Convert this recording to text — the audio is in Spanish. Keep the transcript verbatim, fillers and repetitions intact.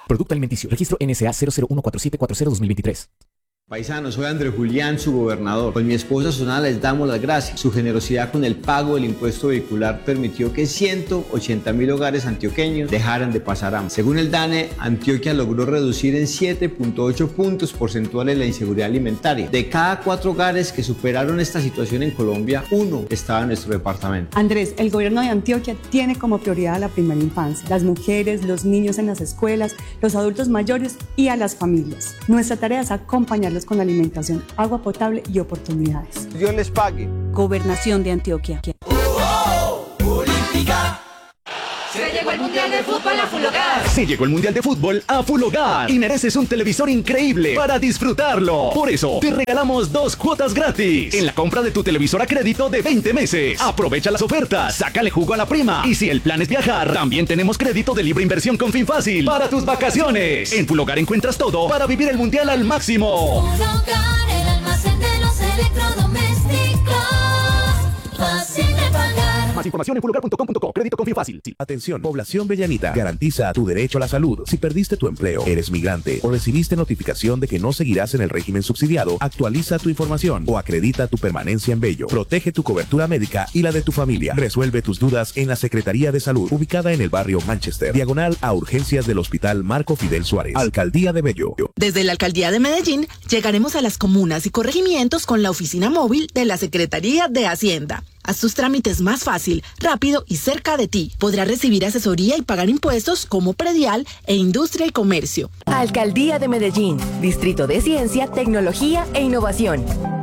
Producto alimenticio. Registro N S A cero cero uno cuatro siete cuatro cero dos mil veintitrés. Paisanos, soy Andrés Julián, su gobernador. Con mi esposa Susana les damos las gracias. Su generosidad con el pago del impuesto vehicular permitió que ciento ochenta mil hogares antioqueños dejaran de pasar hambre. Según el DANE, Antioquia logró reducir en siete punto ocho puntos porcentuales la inseguridad alimentaria. De cada cuatro hogares que superaron esta situación en Colombia, uno estaba en nuestro departamento. Andrés, el gobierno de Antioquia tiene como prioridad a la primera infancia, las mujeres, los niños en las escuelas, los adultos mayores y a las familias. Nuestra tarea es acompañar con alimentación, agua potable y oportunidades. Dios les pague. Gobernación de Antioquia. Uh, oh, Olímpica. Se llegó el Mundial de Fútbol a Full Hogar. Se llegó el Mundial de Fútbol a Full Hogar y mereces un televisor increíble para disfrutarlo. Por eso, te regalamos dos cuotas gratis en la compra de tu televisor a crédito de veinte meses. Aprovecha las ofertas, sácale jugo a la prima. Y si el plan es viajar, también tenemos crédito de libre inversión con Finfácil para tus vacaciones. En Full Hogar encuentras todo para vivir el Mundial al máximo. Full Hogar, el almacén de los electrodomésticos. Fácil de pagar. Más información en full hogar punto com punto co. Crédito con Finfácil. Sí. Atención, población bellanita. Garantiza tu derecho a la salud. Si perdiste tu empleo, eres migrante o recibiste notificación de que no seguirás en el régimen subsidiado, actualiza tu información o acredita tu permanencia en Bello. Protege tu cobertura médica y la de tu familia. Resuelve tus dudas en la Secretaría de Salud, ubicada en el barrio Manchester, diagonal a urgencias del Hospital Marco Fidel Suárez. Alcaldía de Bello. Desde la Alcaldía de Medellín llegaremos a las comunas y corregimientos con la oficina móvil de la Secretaría de Hacienda. Haz tus trámites más fácil, rápido y cerca de ti. Podrás recibir asesoría y pagar impuestos como predial e industria y comercio. Alcaldía de Medellín, Distrito de Ciencia, Tecnología e Innovación.